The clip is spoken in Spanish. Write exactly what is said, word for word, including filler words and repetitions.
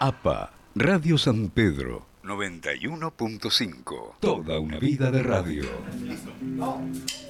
A P A, Radio San Pedro, noventa y uno punto cinco. Toda una vida de radio. Listo.